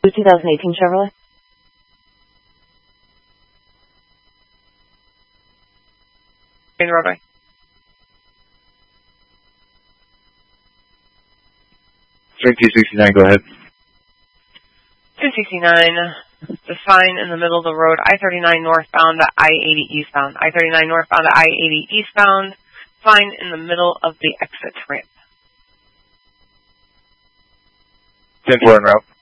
2018 Chevrolet. In the roadway. String 269, go ahead. 269, the sign in the middle of the road, I-39 northbound to I-80 eastbound. I-39 northbound to I-80 eastbound, sign in the middle of the exit ramp. 10-4 en route.